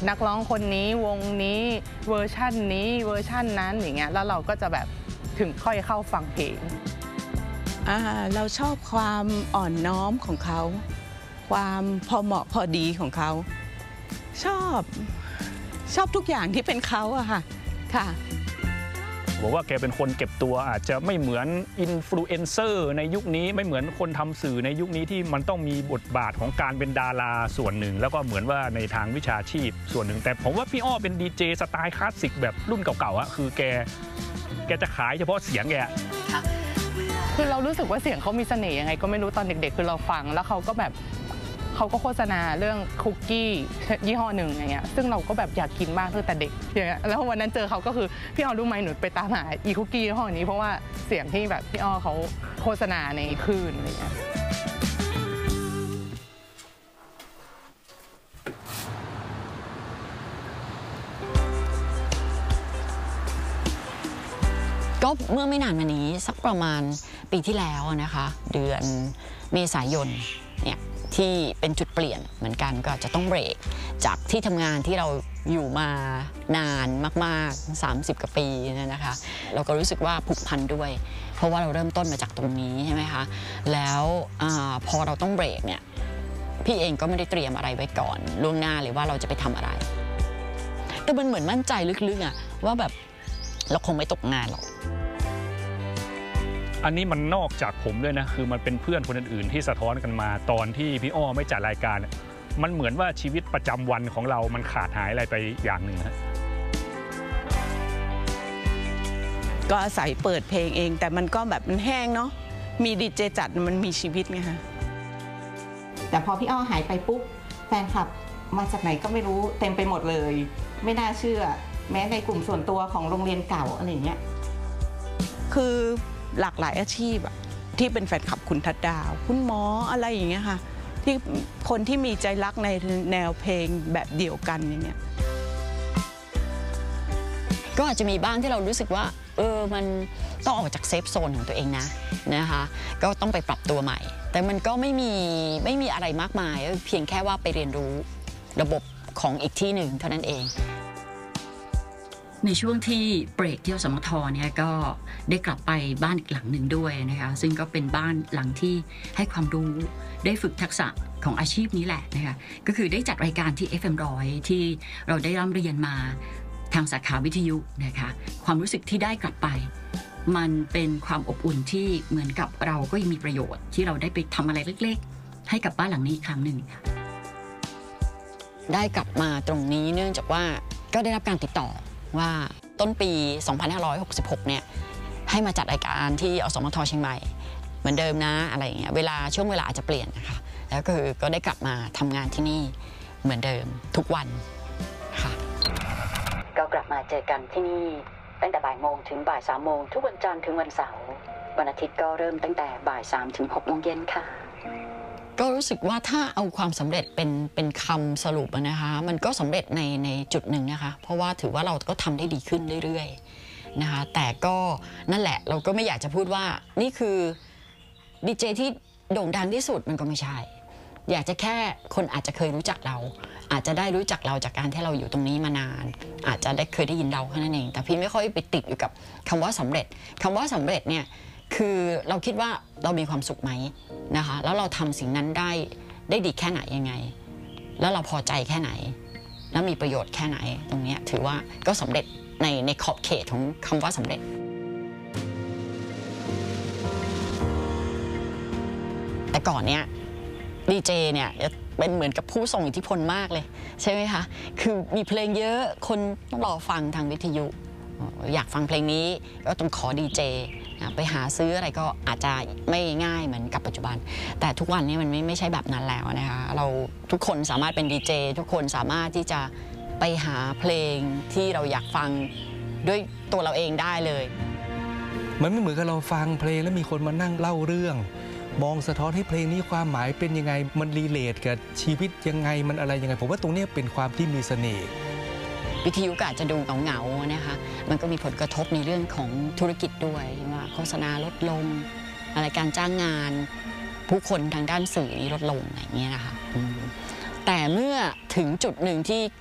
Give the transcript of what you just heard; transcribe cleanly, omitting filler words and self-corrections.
นักร้องคนนี้วงนี้เวอร์ชั่นนี้เวอร์ชั่นนั้นอย่างเงี้ยแล้วเราก็จะแบบถึงค่อยเข้าฟังเพลงเราชอบความอ่อนน้อมของเขาความพอเหมาะพอดีของเขาชอบทุกอย่างที่เป็นเขาอะค่ะบอกว่าแกเป็นคนเก็บตัวอาจจะไม่เหมือนอินฟลูเอนเซอร์ในยุคนี้ไม่เหมือนคนทำสื่อในยุคนี้ที่มันต้องมีบทบาทของการเป็นดาราส่วนหนึ่งแล้วก็เหมือนว่าในทางวิชาชีพส่วนหนึ่งแต่ผมว่าพี่อ้อเป็นดีเจสไตล์คลาสสิกแบบรุ่นเก่าๆอะคือแกจะขายเฉพาะเสียงแกคือเรารู้สึกว่าเสียงเขามีเสน่ห์ยังไงก็ไม่รู้ตอนเด็กๆคือเราฟังแล้วเขาก็โฆษณาเรื่องคุกกี้ยี่ห้อหนึ่งอย่างเงี้ยซึ่งเราก็แบบอยากกินมากตั้งแต่เด็กอย่างเงี้ยแล้ววันนั้นเจอเขาก็คือพี่อ้อรู้ไหมหนูไปตามหาอีคุกกี้ยี่ห้อนี้เพราะว่าเสียงที่แบบพี่อ้อเขาโฆษณาในคลื่นอะไรเงี้ยก็เมื่อไม่นานมานี้สักประมาณปีที่แล้วนะคะเดือนเมษายนเนี่ยที่เป็นจุดเปลี่ยนเหมือนกันก็จะต้องเบรกจากที่ทำงานที่เราอยู่มานานมากๆ30กว่าปีนะคะเราก็รู้สึกว่าผูกพันด้วยเพราะว่าเราเริ่มต้นมาจากตรงนี้ใช่ไหมคะแล้วพอเราต้องเบรกเนี่ยพี่เองก็ไม่ได้เตรียมอะไรไว้ก่อนล่วงหน้าเลยว่าเราจะไปทำอะไรแต่มันเหมือนมั่นใจลึกๆอะว่าแบบเราคงไม่ตกงานหรอกอันนี้มันนอกจากผมด้วยนะคือมันเป็นเพื่อนคนอื่นๆที่สะท้อนกันมาตอนที่พี่อ้อไม่จัดรายการมันเหมือนว่าชีวิตประจำวันของเรามันขาดหายอะไรไปอย่างหนึ่งฮะก็อาศัยเปิดเพลงเองแต่มันก็แบบมันแห้งเนาะมีดีเจจัดมันมีชีวิตไงคะแต่พอพี่อ้อหายไปปุ๊บแฟนคลับมาจากไหนก็ไม่รู้เต็มไปหมดเลยไม่น่าเชื่อแม้ในกลุ่มส่วนตัวของโรงเรียนเก่าอะไรเงี้ยคือหลากหลายอาชีพอะที่เป็นแฟนคลับคุณทัดดาวคุณหมออะไรอย่างเงี้ยค่ะที่คนที่มีใจรักในแนวเพลงแบบเดียวกันอย่างเงี้ยก็อาจจะมีบ้างที่เรารู้สึกว่ามันต้องออกจากเซฟโซนของตัวเองนะคะก็ต้องไปปรับตัวใหม่แต่มันก็ไม่มีอะไรมากมายเพียงแค่ว่าไปเรียนรู้ระบบของอีกที่หนึ่งเท่านั้นเองในช่วงที่เบรกที่อสมทเนี่ยก็ได้กลับไปบ้านอีกหลังหนึ่งด้วยนะคะซึ่งก็เป็นบ้านหลังที่ให้ความรู้ได้ฝึกทักษะของอาชีพนี้แหละนะคะก็คือได้จัดรายการที่ FM100 ที่เราได้ร่ำเรียนมาทางสาขาวิทยุนะคะความรู้สึกที่ได้กลับไปมันเป็นความอบอุ่นที่เหมือนกับเราก็ยังมีประโยชน์ที่เราได้ไปทำอะไรเล็กๆให้กับบ้านหลังนี้อีกครั้งหนึ่งค่ะได้กลับมาตรงนี้เนื่องจากว่าก็ได้รับการติดต่อว่าต้นปี 2566 เนี่ยให้มาจัดรายการที่อสมทเชียงใหม่เหมือนเดิมนะอะไรอย่างเงี้ยช่วงเวลาอาจจะเปลี่ยนนะคะแล้วก็ได้กลับมาทำงานที่นี่เหมือนเดิมทุกวันค่ะก็กลับมาเจอกันที่นี่ตั้งแต่บ่ายโมงถึงบ่าย3 โมงทุกวันจันทร์ถึงวันเสาร์วันอาทิตย์ก็เริ่มตั้งแต่บ่าย3 ถึง 6 โมงเย็นค่ะก็รู้สึกว่าถ้าเอาความสำเร็จเป็นคำสรุปนะคะมันก็สำเร็จในจุดหนึ่งนะคะเพราะว่าถือว่าเราก็ทำได้ดีขึ้นเรื่อยๆนะคะแต่ก็นั่นแหละเราก็ไม่อยากจะพูดว่านี่คือดีเจที่โด่งดังที่สุดมันก็ไม่ใช่อยากจะแค่คนอาจจะเคยรู้จักเราอาจจะได้รู้จักเราจากการที่เราอยู่ตรงนี้มานานอาจจะได้เคยได้ยินเราแค่นั้นเองแต่พี่ไม่ค่อยไปติดอยู่กับคำว่าสำเร็จคำว่าสำเร็จเนี่ยคือเราคิดว่าเรามีความสุขไหมนะคะแล้วเราทำสิ่งนั้นได้ดีแค่ไหนยังไงแล้วเราพอใจแค่ไหนแล้วมีประโยชน์แค่ไหนตรงนี้ถือว่าก็สำเร็จในขอบเขตของคำว่าสำเร็จแต่ก่อนเนี้ยดีเจเนี่ยเป็นเหมือนกับผู้ทรงอิทธิพลมากเลยใช่ไหมคะคือมีเพลงเยอะคนต้องรอฟังทางวิทยุอยากฟังเพลงนี้ก็ต้องขอดีเจไปหาซื้ออะไรก็อาจจะไม่ง่ายเหมือนกับปัจจุบันแต่ทุกวันนี้มันไม่ใช่แบบนั้นแล้วนะคะเราทุกคนสามารถเป็นดีเจทุกคนสามารถที่จะไปหาเพลงที่เราอยากฟังด้วยตัวเราเองได้เลยมันไม่เหมือนกับเราฟังเพลงแล้วมีคนมานั่งเล่าเรื่องมองสะท้อนให้เพลงนี้ความหมายเป็นยังไงมันรีเลทกับชีวิตยังไงมันอะไรยังไงผมว่าตรงนี้เป็นความที่มีเสน่ห์วิทยุก็อาจจะดูเหงาๆนะคะมันก็มีผลกระทบในเรื่องของธุรกิจด้วยว่าโฆษณาลดลงอะไรการจ้างงานผู้คนทางด้านสื่อนี้ลดลงอะไรอย่างเงี้ยนะคะแต่เมื่อถึงจุดหนึ่งที่